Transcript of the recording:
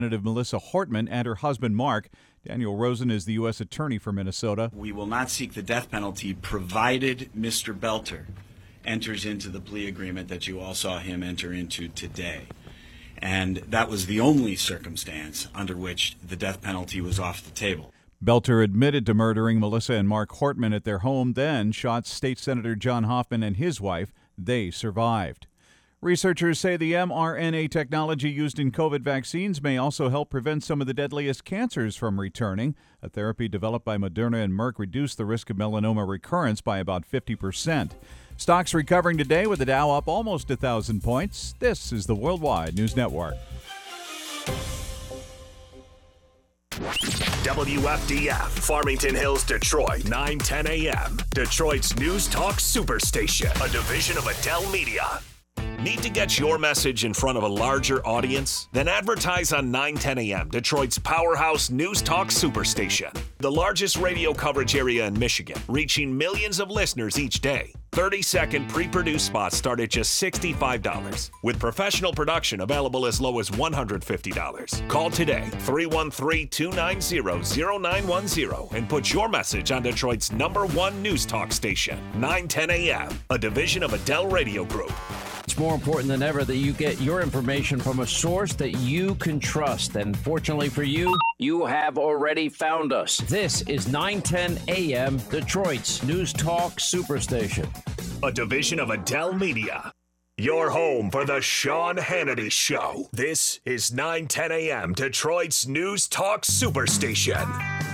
Melissa Hortman and her husband, Mark. Daniel Rosen is the U.S. Attorney for Minnesota. We will not seek the death penalty provided Mr. Belter enters into the plea agreement that you all saw him enter into today. And that was the only circumstance under which the death penalty was off the table. Belter admitted to murdering Melissa and Mark Hortman at their home, then shot State Senator John Hoffman and his wife. They survived. Researchers say the mRNA technology used in COVID vaccines may also help prevent some of the deadliest cancers from returning. A therapy developed by Moderna and Merck reduced the risk of melanoma recurrence by about 50%. Stocks recovering today with the Dow up almost 1,000 points. This is the Worldwide News Network. WFDF, Farmington Hills, Detroit, 9:10 a.m. Detroit's News Talk Superstation, a division of Adele Media. Need to get your message in front of a larger audience? Then advertise on 9:10 a.m., Detroit's powerhouse News Talk Superstation. The largest radio coverage area in Michigan, reaching millions of listeners each day. 30-second pre-produced spots start at just $65, with professional production available as low as $150. Call today, 313-290-0910, and put your message on Detroit's #1 News Talk station, 9:10 a.m., a division of Adele Radio Group. It's more important than ever that you get your information from a source that you can trust. And fortunately for you, you have already found us. This is 9:10 a.m. Detroit's News Talk Superstation. A division of Adele Media. Your home for the Sean Hannity Show. This is 9:10 a.m. Detroit's News Talk Superstation.